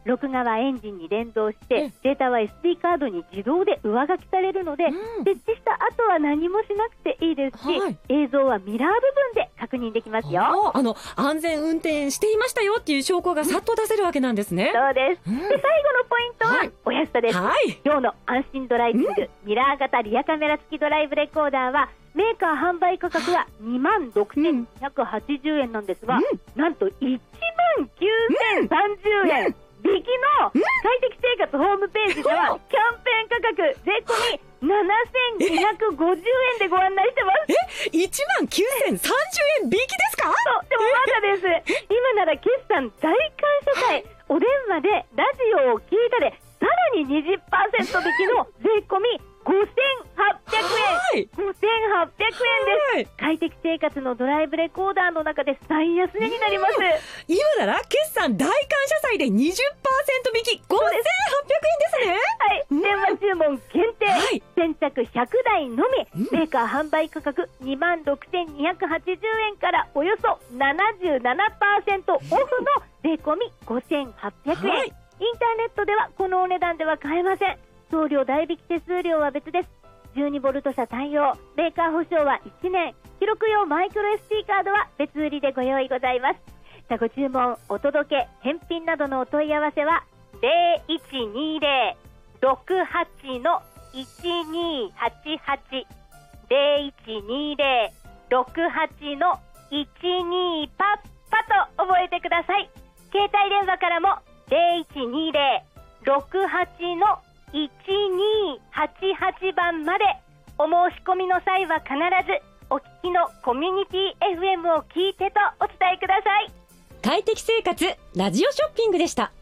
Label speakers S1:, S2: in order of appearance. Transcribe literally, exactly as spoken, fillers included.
S1: 録画はエンジンに連動してデータは エスディー カードに自動で上書きされるので、うん、設置した後は何もしなくていいですし、はい、映像はミラー部分で確認できますよ。
S2: ああの安全運転していましたよっていう証拠がさっと出せるわけなんですね。
S1: そうです、うん、で最後のポイントはお安さです、はい、今日の安心ドライビング、うん、ミラー型リアカメラ付きドライブレコーダーはメーカー販売価格はにまんろくせんにひゃくはちじゅうえんなんですが、うん、なんといちまんきゅうせんさんじゅうえん、うん引きの快適生活ホームページではキャンペーン価格税込みななせんにひゃくごじゅうえんでご案内してます。
S2: えいちまんきゅうせんさんじゅうえん引きですか？
S1: そうでもまだです。今なら決算大感謝祭、お電話でラジオを聞いたでさらに にじゅっパーセント 引きの税込みごせんはっぴゃくえん、ごせんはっぴゃくえんです。快適生活のドライブレコーダーの中で最安値になります。
S2: 今なら決算大感謝祭で にじゅっパーセント 引きごせんはっぴゃくえんですね。
S1: はい、電話注文限定、はい、先着ひゃくだいのみ、メーカー販売価格にまんろくせんにひゃくはちじゅうえんからおよそ ななじゅうななパーセント オフの税込みごせんはっぴゃくえん、はい、インターネットではこのお値段では買えません。送料代引き手数料は別です。じゅうにボルト車対応、メーカー保証はいちねん、記録用マイクロ エスディー カードは別売りでご用意ございます。さあご注文、お届け、返品などのお問い合わせはゼロいちにゼロ ろくはち のいちにーはちはち ゼロいちにゼロ ろくはち のいちにーパッパと覚えてください。携帯電話からもゼロいちにゼロ ろくはち のいちにーはちはちばんまでお申し込みの際は必ずお聞きのコミュニティ エフエム を聞いてとお伝えください。
S2: 快適生活ラジオショッピングでした。